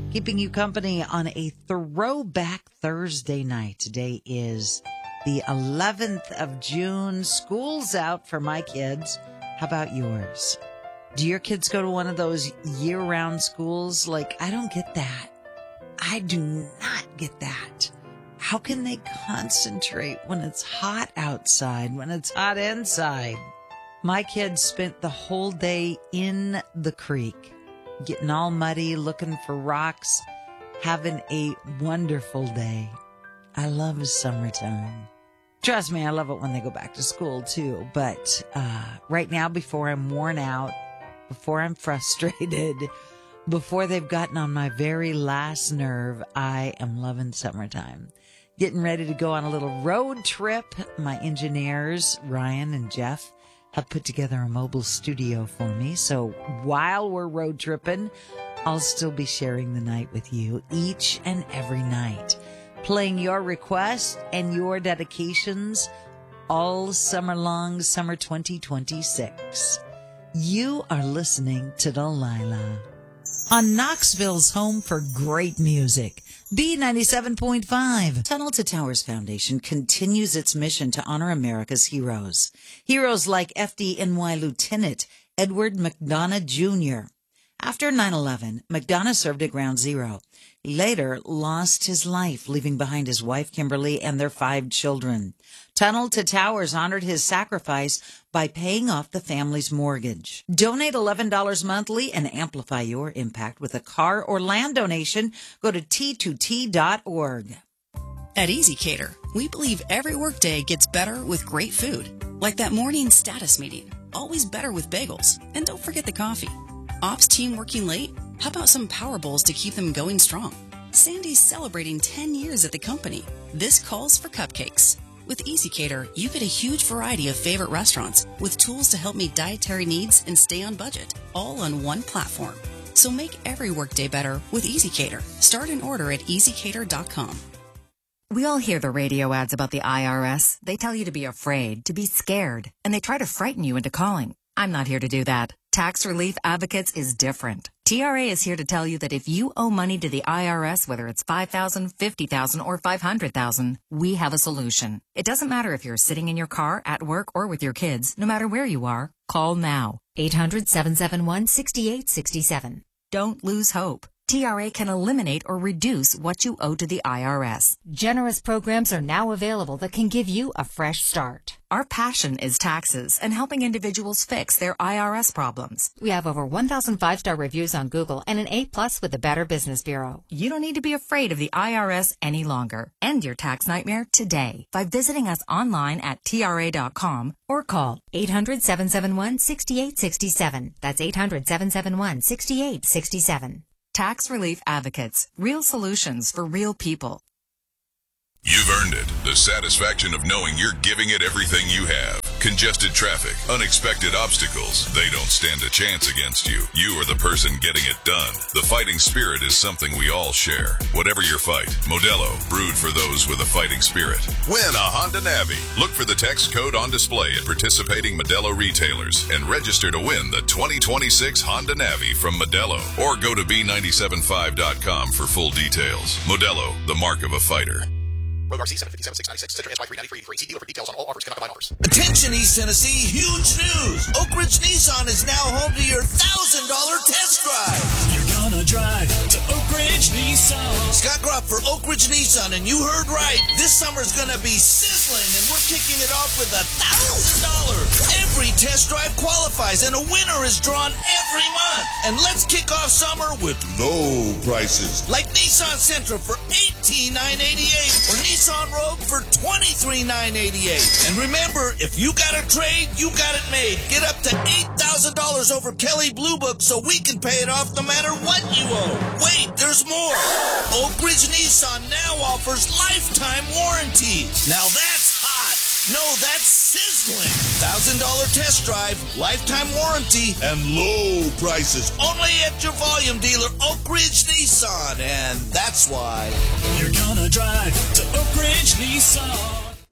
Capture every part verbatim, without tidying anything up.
keeping you company on a throwback Thursday night. Today is the eleventh of June. School's out for my kids. How about yours? Do your kids go to one of those year-round schools? Like, I don't get that. I do not get that. How can they concentrate when it's hot outside, when it's hot inside? My kids spent the whole day in the creek, getting all muddy, looking for rocks, having a wonderful day. I love summertime. Trust me, I love it when they go back to school too. But uh, right now, before I'm worn out, before I'm frustrated, before they've gotten on my very last nerve, I am loving summertime. Getting ready to go on a little road trip. My engineers, Ryan and Jeff, have put together a mobile studio for me. So while we're road tripping, I'll still be sharing the night with you each and every night, playing your requests and your dedications all summer long, summer twenty twenty-six. You are listening to Delilah on Knoxville's home for great music, B ninety-seven point five. Tunnel to Towers Foundation continues its mission to honor America's heroes. Heroes like F D N Y Lieutenant Edward McDonough Junior After nine eleven, McDonough served at Ground Zero. He later lost his life, leaving behind his wife, Kimberly, and their five children. Tunnel to Towers honored his sacrifice by paying off the family's mortgage. Donate eleven dollars monthly and amplify your impact with a car or land donation. Go to T two T dot org. At Easy Cater, we believe every workday gets better with great food. Like that morning status meeting, always better with bagels. And don't forget the coffee. Ops team working late? How about some Power Bowls to keep them going strong? Sandy's celebrating ten years at the company. This calls for cupcakes. With Easy Cater, you get a huge variety of favorite restaurants with tools to help meet dietary needs and stay on budget, all on one platform. So make every workday better with Easy Cater. Start an order at easy cater dot com. We all hear the radio ads about the I R S. They tell you to be afraid, to be scared, and they try to frighten you into calling. I'm not here to do that. Tax Relief Advocates is different. T R A is here to tell you that if you owe money to the I R S, whether it's five thousand dollars, fifty thousand dollars, or five hundred thousand dollars, we have a solution. It doesn't matter if you're sitting in your car, at work, or with your kids. No matter where you are, call now. eight hundred, seven seven one, six eight six seven. Don't lose hope. T R A can eliminate or reduce what you owe to the I R S. Generous programs are now available that can give you a fresh start. Our passion is taxes and helping individuals fix their I R S problems. We have over one thousand five-star reviews on Google and an A plus with the Better Business Bureau. You don't need to be afraid of the I R S any longer. End your tax nightmare today by visiting us online at T R A dot com or call eight hundred, seven seven one, six eight six seven. That's eight hundred, seven seven one, six eight six seven. Tax Relief Advocates. Real solutions for real people. You've earned it. The satisfaction of knowing you're giving it everything you have. Congested traffic, unexpected obstacles, they don't stand a chance against you. You are the person getting it done. The fighting spirit is something we all share. Whatever your fight, Modelo, brewed for those with a fighting spirit. Win a Honda Navi. Look for the text code on display at participating Modelo retailers and register to win the twenty twenty-six Honda Navi from Modelo. Or go to B nine seven five dot com for full details. Modelo, the mark of a fighter. Road R C seven fifty-seven six ninety-six, Citroen S Y three ninety-three for dealer for details on all offers, cannot combine offers. Attention East Tennessee, huge news! Oak Ridge Nissan is now home to your one thousand dollars test drive. You're gonna drive to Oak Ridge Nissan. Scott Gropp for Oak Ridge Nissan, and you heard right. This summer's gonna be sizzling, and we're kicking it off with one thousand dollars. Every test drive qualifies, and a winner is drawn every month. And let's kick off summer with low prices, like Nissan Sentra for eighteen thousand nine hundred eighty-eight dollars or Nissan Rogue for twenty-three thousand nine hundred eighty-eight dollars. And remember, if you got a trade, you got it made. Get up to eight thousand dollars over Kelley Blue Book so we can pay it off no matter what you owe. Wait, there's more. Oak Ridge Nissan now offers lifetime warranty. Now that's hot. No, that's sizzling. one thousand dollars test drive, lifetime warranty, and low prices. Only at your volume dealer, Oak Ridge Nissan. And that's why You're gonna drive to Oak Ridge Nissan.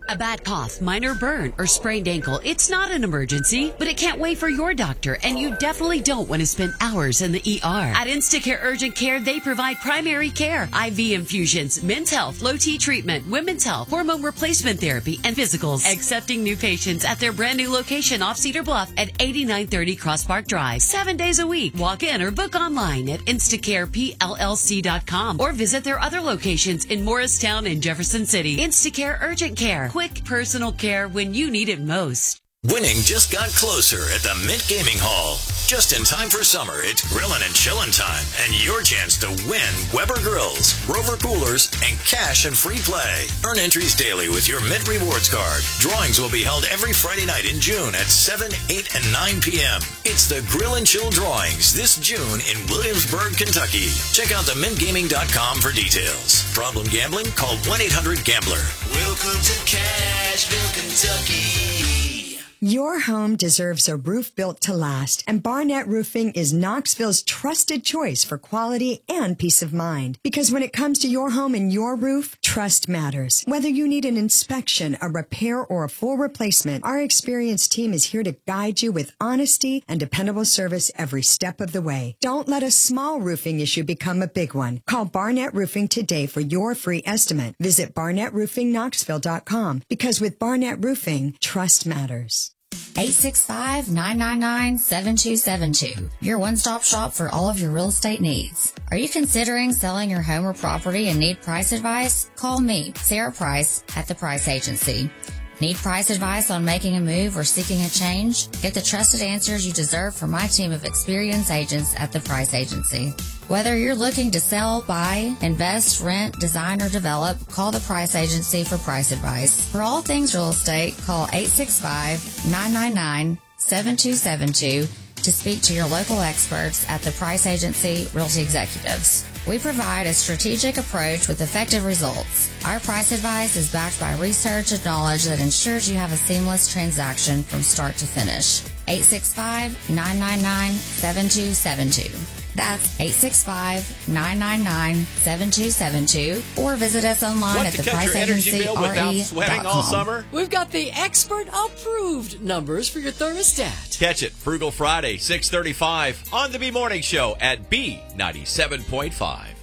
A bad cough, minor burn, or sprained ankle, it's not an emergency, but it can't wait for your doctor, and you definitely don't want to spend hours in the E R. At Instacare Urgent Care, they provide primary care, I V infusions, men's health, low T treatment, women's health, hormone replacement therapy, and physicals. Accepting new patients at their brand new location off Cedar Bluff at eighty-nine thirty Cross Park Drive. Seven days a week. Walk in or book online at instacare p l l c dot com or visit their other locations in Morristown and Jefferson City. Instacare Urgent Care. Quick personal care when you need it most. Winning just got closer at the Mint Gaming Hall. Just in time for summer, it's grillin' and chillin' time, and your chance to win Weber Grills, Rover Coolers, and cash and free play. Earn entries daily with your Mint Rewards card. Drawings will be held every Friday night in June at seven, eight, and nine p.m. It's the Grill and Chill Drawings this June in Williamsburg, Kentucky. Check out the mint gaming dot com for details. Problem gambling? Call one eight hundred gambler. Welcome to Cashville, Kentucky. Your home deserves a roof built to last, and Barnett Roofing is Knoxville's trusted choice for quality and peace of mind. Because when it comes to your home and your roof, trust matters. Whether you need an inspection, a repair, or a full replacement, our experienced team is here to guide you with honesty and dependable service every step of the way. Don't let a small roofing issue become a big one. Call Barnett Roofing today for your free estimate. Visit barnett roofing knoxville dot com, because with Barnett Roofing, trust matters. eight six five, nine nine nine, seven two seven two. Your one-stop shop for all of your real estate needs. Are you considering selling your home or property and need price advice? Call me, Sarah Price, at The Price Agency. Need price advice on making a move or seeking a change? Get the trusted answers you deserve from my team of experienced agents at The Price Agency. Whether you're looking to sell, buy, invest, rent, design, or develop, call The Price Agency for price advice. For all things real estate, call eight six five, nine nine nine, seven two seven two to speak to your local experts at The Price Agency Realty Executives. We provide a strategic approach with effective results. Our price advice is backed by research and knowledge that ensures you have a seamless transaction from start to finish. eight six five, nine nine nine, seven two seven two. That's eight six five, nine nine nine, seven two seven two, or visit us online Want at to the cut price your energy agency bill without sweating all summer? We've got the expert-approved numbers for your thermostat. Catch it Frugal Friday, six thirty-five on the B Morning Show at B ninety-seven point five.